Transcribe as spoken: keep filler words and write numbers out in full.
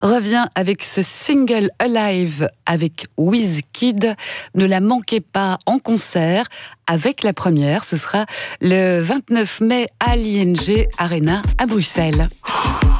revient avec ce single Alive avec Wizkid. Ne la manquez pas en concert avec la première. Ce sera le vingt-neuf mai à l'I N G Arena à Bruxelles.